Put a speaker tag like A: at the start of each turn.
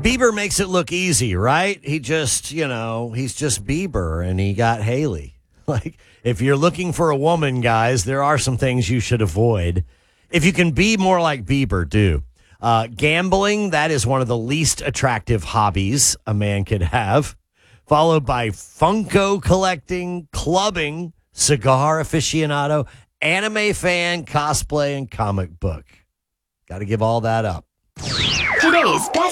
A: Bieber makes it look easy, right? He just, he's just Bieber and he got Haley. Like, if you're looking for a woman, guys, there are some things you should avoid. If you can be more like Bieber, do. Gambling, that is one of the least attractive hobbies a man could have. Followed by Funko collecting, clubbing, cigar aficionado, anime fan, cosplay, and comic book. Got to give all that up.
B: Today's best